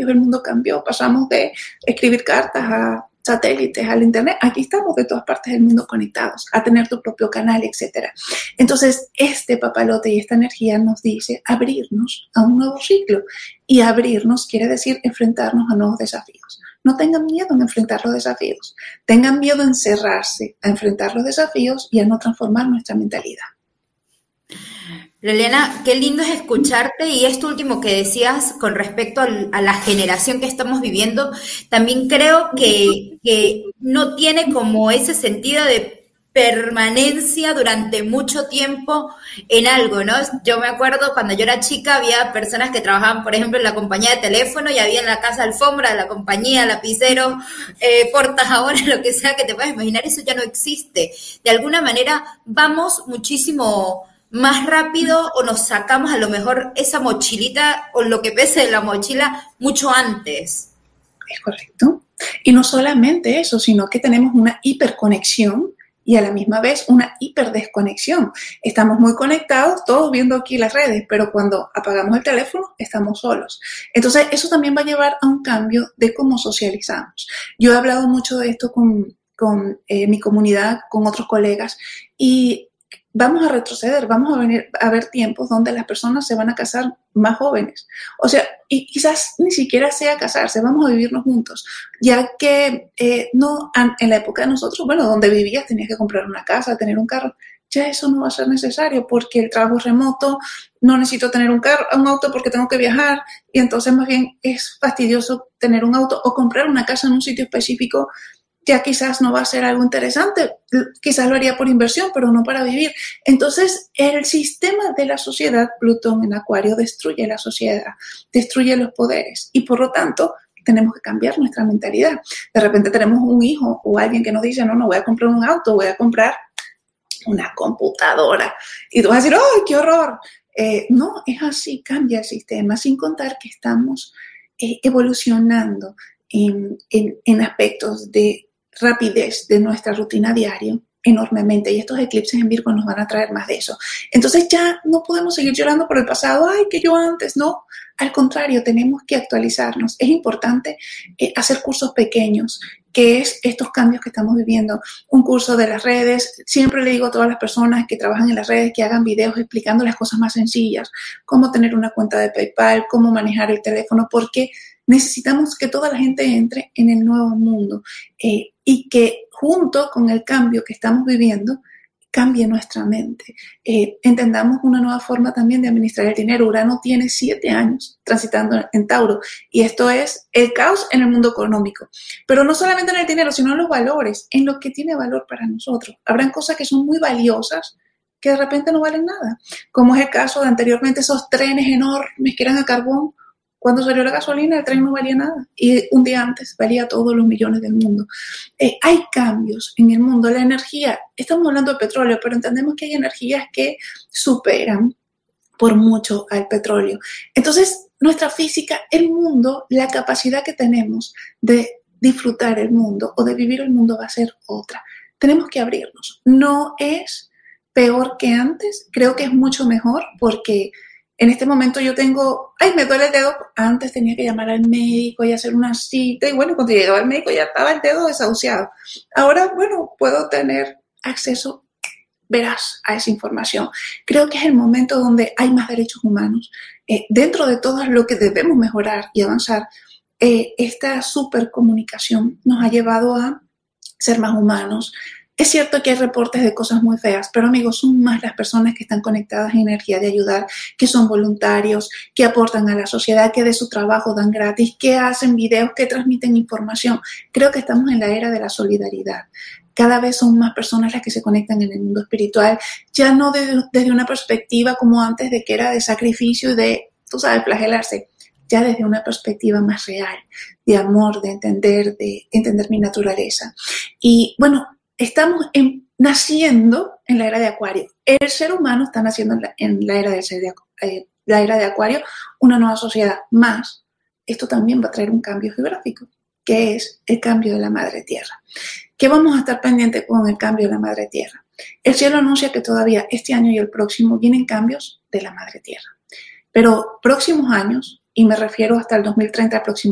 cambios, el mundo cambió, pasamos de escribir cartas a satélites, al internet, aquí estamos de todas partes del mundo conectados, a tener tu propio canal, etcétera. Entonces, este papalote y esta energía nos dice abrirnos a un nuevo ciclo, y abrirnos quiere decir enfrentarnos a nuevos desafíos. No tengan miedo en enfrentar los desafíos, tengan miedo en cerrarse a enfrentar los desafíos y a no transformar nuestra mentalidad. Liliana, qué lindo es escucharte, y esto último que decías con respecto a la generación que estamos viviendo, también creo que no tiene como ese sentido de permanencia durante mucho tiempo en algo, ¿no? Yo me acuerdo cuando yo era chica había personas que trabajaban, por ejemplo, en la compañía de teléfono, y había en la casa alfombra de la compañía, lapicero, portajabón, lo que sea que te puedas imaginar. Eso ya no existe. De alguna manera vamos muchísimo más rápido, o nos sacamos a lo mejor esa mochilita o lo que pese de la mochila mucho antes. Es correcto. Y no solamente eso, sino que tenemos una hiperconexión y a la misma vez una hiperdesconexión. Estamos muy conectados, todos viendo aquí las redes, pero cuando apagamos el teléfono estamos solos. Entonces, eso también va a llevar a un cambio de cómo socializamos. Yo he hablado mucho de esto con mi comunidad, con otros colegas, y vamos a retroceder, vamos a ver tiempos donde las personas se van a casar más jóvenes. O sea, y quizás ni siquiera sea casarse, vamos a vivirnos juntos, ya que no en la época de nosotros, bueno, donde vivías tenías que comprar una casa, tener un carro. Ya eso no va a ser necesario porque el trabajo es remoto, no necesito tener un auto porque tengo que viajar, y entonces más bien es fastidioso tener un auto o comprar una casa en un sitio específico. Ya quizás no va a ser algo interesante, quizás lo haría por inversión, pero no para vivir. Entonces, el sistema de la sociedad, Plutón en Acuario, destruye la sociedad, destruye los poderes, y por lo tanto, tenemos que cambiar nuestra mentalidad. De repente tenemos un hijo o alguien que nos dice, no voy a comprar un auto, voy a comprar una computadora. Y tú vas a decir, ¡ay, qué horror! No, es así, cambia el sistema, sin contar que estamos evolucionando en aspectos de rapidez de nuestra rutina diaria enormemente, y estos eclipses en Virgo nos van a traer más de eso. Entonces ya no podemos seguir llorando por el pasado, ay, que yo antes, no. Al contrario, tenemos que actualizarnos. Es importante hacer cursos pequeños, que es estos cambios que estamos viviendo. Un curso de las redes, siempre le digo a todas las personas que trabajan en las redes que hagan videos explicando las cosas más sencillas, cómo tener una cuenta de PayPal, cómo manejar el teléfono, porque necesitamos que toda la gente entre en el nuevo mundo y que junto con el cambio que estamos viviendo, cambie nuestra mente. Entendamos una nueva forma también de administrar el dinero. Urano tiene 7 años transitando en Tauro, y esto es el caos en el mundo económico. Pero no solamente en el dinero, sino en los valores, en lo que tiene valor para nosotros. Habrán cosas que son muy valiosas que de repente no valen nada, como es el caso de anteriormente esos trenes enormes que eran a carbón. Cuando salió la gasolina, el tren no valía nada, y un día antes valía todos los millones del mundo. Hay cambios en el mundo. La energía, estamos hablando de petróleo, pero entendemos que hay energías que superan por mucho al petróleo. Entonces, nuestra física, el mundo, la capacidad que tenemos de disfrutar el mundo o de vivir el mundo va a ser otra. Tenemos que abrirnos. No es peor que antes, creo que es mucho mejor, porque en este momento yo tengo, me duele el dedo. Antes tenía que llamar al médico y hacer una cita, y bueno, cuando llegaba el médico ya estaba el dedo desahuciado. Ahora, bueno, puedo tener acceso veraz a esa información. Creo que es el momento donde hay más derechos humanos. Dentro de todo lo que debemos mejorar y avanzar, esta supercomunicación nos ha llevado a ser más humanos. Es cierto que hay reportes de cosas muy feas, pero amigos, son más las personas que están conectadas en energía de ayudar, que son voluntarios, que aportan a la sociedad, que de su trabajo dan gratis, que hacen videos, que transmiten información. Creo que estamos en la era de la solidaridad. Cada vez son más personas las que se conectan en el mundo espiritual, ya no desde una perspectiva como antes, de que era de sacrificio y de, flagelarse, ya desde una perspectiva más real, de amor, de entender mi naturaleza. Y bueno, estamos naciendo en la era de Acuario. El ser humano está naciendo en la era de Acuario, una nueva sociedad. Más, esto también va a traer un cambio geográfico, que es el cambio de la Madre Tierra. ¿Qué vamos a estar pendientes con el cambio de la Madre Tierra? El cielo anuncia que todavía este año y el próximo vienen cambios de la Madre Tierra. Pero próximos años, y me refiero hasta el 2030 aproximadamente,